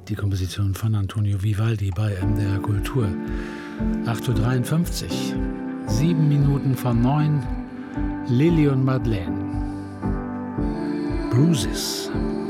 Die Komposition von Antonio Vivaldi bei MDR Kultur. 8:53 Uhr, 7 Minuten von 9. Lili und Madeleine. Bruises.